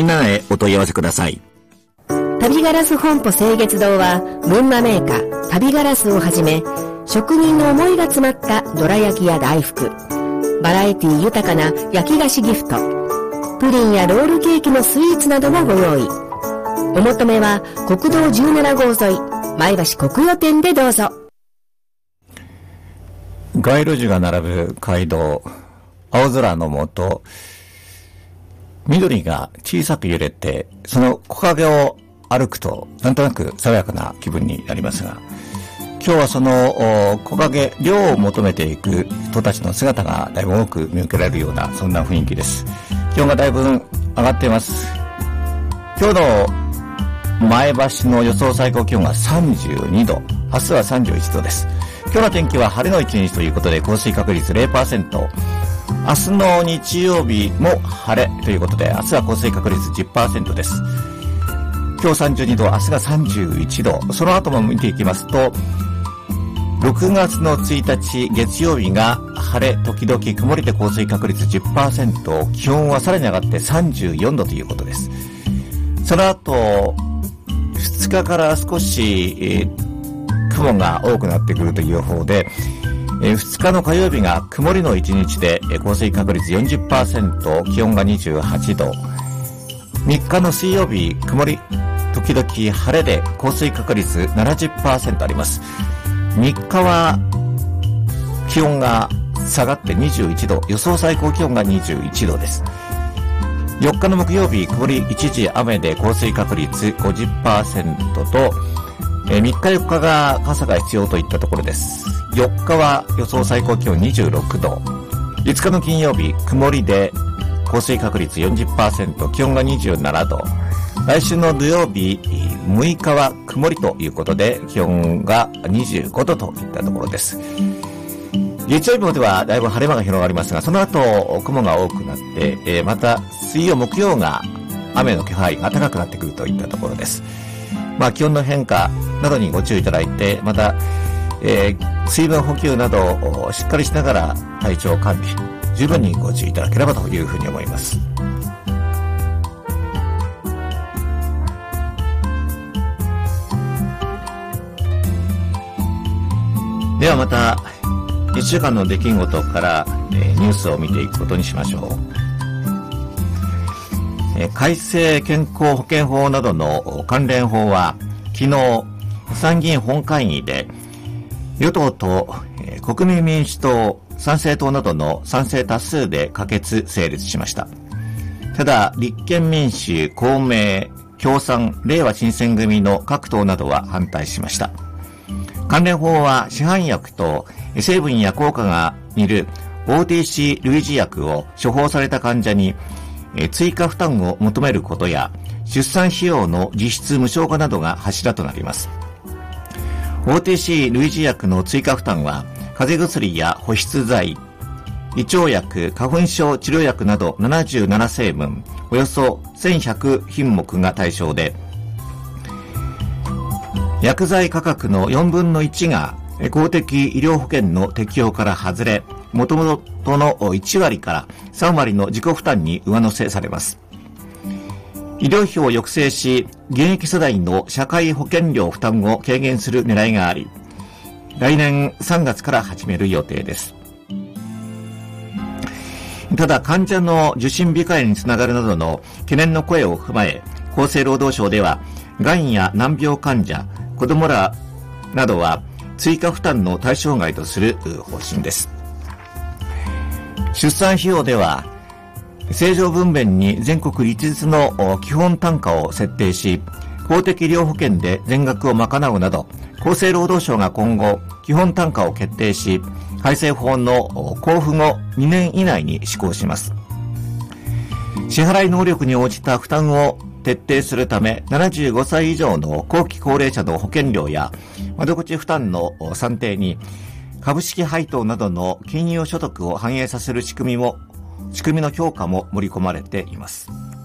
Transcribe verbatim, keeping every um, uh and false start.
ななへお問い合わせください。 旅ガラス本舗清月堂は文化メーカー旅ガラスをはじめ職人の思いが詰まったどら焼きや大福、バラエティ豊かな焼き菓子ギフト、プリンやロールケーキのスイーツなどもご用意。お求めは国道じゅうなな号沿い前橋国予店でどうぞ。 街路樹が並ぶ街道、青空の下、緑が小さく揺れて、その木陰を歩くとなんとなく爽やかな気分になりますが、今日はその木陰、涼を求めていく人たちの姿がだいぶ多く見受けられるような、そんな雰囲気です。気温がだいぶ上がっています。今日の前橋の予想最高気温はさんじゅうにど、明日はさんじゅういちどです。今日の天気は晴れの一日ということで、降水確率 ゼロパーセント。明日の日曜日も晴れということで、明日は降水確率 じゅっパーセント です。今日さんじゅうにど、明日がさんじゅういちど。その後も見ていきますと、ろくがつのついたち月曜日が晴れ時々曇りで降水確率 じゅっパーセント、気温はさらに上がってさんじゅうよんどということです。その後ふつかから少し、えー、雲が多くなってくるという予報で、えー、ふつかの火曜日が曇りのいちにちで、えー、降水確率 よんじゅっパーセント、気温がにじゅうはちど、みっかの水曜日曇り時々晴れで降水確率 ななじゅっパーセント あります。みっかは気温が下がってにじゅういちど、予想最高気温がにじゅういちどです。よっかの木曜日曇り一時雨で降水確率 ごじゅっパーセント と、えー、みっかよっかが傘が必要といったところです。よっかは予想最高気温にじゅうろくど、いつかの金曜日曇りで降水確率 よんじゅっパーセント、気温がにじゅうななど、来週の土曜日むいかは曇りということで、気温がにじゅうごどといったところです。月曜日まではだいぶ晴れ間が広がりますが、その後雲が多くなって、えー、また水曜木曜が雨の気配が高くなってくるといったところです。まあ気温の変化などにご注意いただいて、また、えー、水分補給などをしっかりしながら体調管理十分にご注意いただければというふうに思います。ではまたいっしゅうかんの出来事から、えー、ニュースを見ていくことにしましょう。えー、改正健康保険法などの関連法は昨日参議院本会議で与党と、えー、国民民主党、参政党などの賛成多数で可決成立しました。ただ立憲民主、公明、共産、れいわ新選組の各党などは反対しました。関連法は市販薬と成分や効果が似る オーティーシー 類似薬を処方された患者に追加負担を求めることや、出産費用の実質無償化などが柱となります。 オーティーシー 類似薬の追加負担は風邪薬や保湿剤、胃腸薬、花粉症治療薬などななじゅうななせいぶん、およそせんひゃくひんもくが対象で、薬剤価格のよんぶんのいちが公的医療保険の適用から外れ、元々のいちわりからさんわりの自己負担に上乗せされます。医療費を抑制し、現役世代の社会保険料負担を軽減する狙いがあり、来年さんがつから始める予定です。ただ患者の受診控えにつながるなどの懸念の声を踏まえ、厚生労働省ではがんや難病患者、子どもらなどは追加負担の対象外とする方針です。出産費用では正常分娩に全国一律の基本単価を設定し、公的医療保険で全額を賄うなど、厚生労働省が今後基本単価を決定し、改正法の公布後にねん以内に施行します。支払い能力に応じた負担を徹底するため、ななじゅうごさい以上の後期高齢者の保険料や窓口負担の算定に株式配当などの金融所得を反映させる仕組みも仕組みの強化も盛り込まれています。